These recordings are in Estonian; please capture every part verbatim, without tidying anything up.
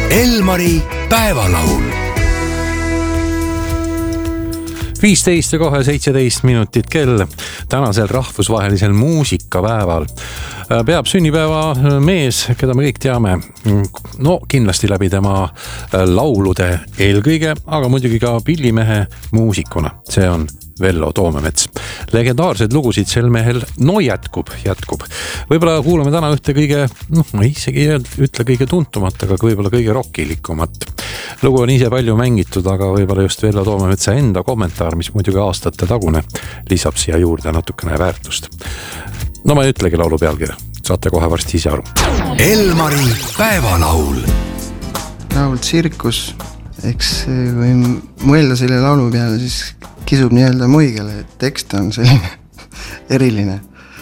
Elmari päevalaul. viisteist ja kohe seitseteist minutit kell tänasel rahvusvahelisel muusikapäeval peab sünnipäeva mees, keda me kõik teame. No kindlasti läbi tema laulude eelkõige, aga muidugi ka pillimehe muusikuna. See on Vello Toomemets. Legendaarsed lugusid sel mehel no jätkub, jätkub. Võib-olla kuulame täna ühte kõige, noh, ma isegi ei ütle kõige tuntumat, aga võib-olla kõige rockilikumat. Lugu on ise palju mängitud, aga võib-olla just Vello Toomemetsa enda kommentaar, mis muidugi aastate tagune, lisab siia juurde natukene väärtust. No ma ei ütlegi laulu pealkirja, saate kohe varsti ise aru. Elmari päevalaul. Laul Tsirkus, eks kui mõelda selle laulu peale, siis kisub nii-öelda muigele, et tekst on selline eriline.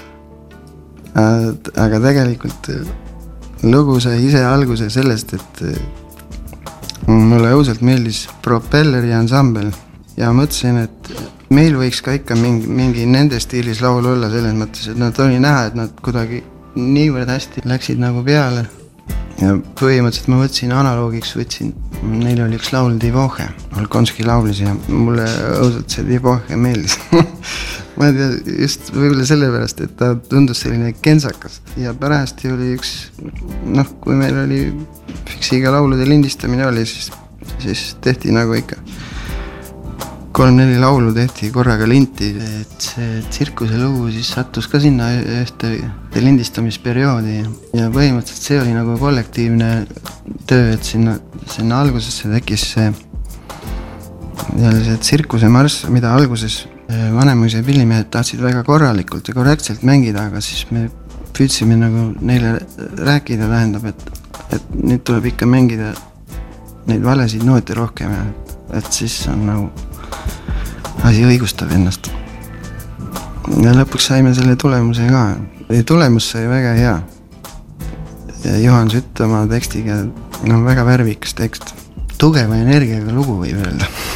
Aga tegelikult lugu sai ise alguse sellest, et mulle õudselt meeldis Propelleri ansambel ja mõtlesin, et meil võiks ka ikka mingi, mingi nende stiilis laul olla selles mõttes, et nad oli näha, et nad kuidagi niivõrd hästi läksid nagu peale. Ja põhimõtteliselt ma võtsin analoogiks, võtsin, neil oli üks laul Divohe, Olkonski laulis ja mulle õudselt see Divohe meeldis. Ma ei tea, just võib-olla sellepärast, et ta tundus selline kensakas ja pärasti oli üks, noh, kui meil oli Fiksiga laulude lindistamine oli, siis, siis tehti nagu ikka kolm-neli laulu tehti korraga linti, et see Tsirkuse lugu siis sattus ka sinna ühte lindistamisperioodi ja põhimõtteliselt see oli nagu kollektiivne töö, et sinna, sinna algusesse tekkis see, see Tsirkuse marss, mida alguses Vanemuise pillimehed tahtsid väga korralikult ja korrektselt mängida, aga siis me püüdsime nagu neile rääkida, tähendab, et, et nüüd tuleb ikka mängida neid valesid noote rohkem ja et siis on nagu asi õigustab ennast. Ja lõpuks saime selle tulemuse ka. Tulemus sai väga hea. Ja Juhan Sütt oma tekstiga on väga värvikas tekst. Tugeva energiaga lugu võib öelda.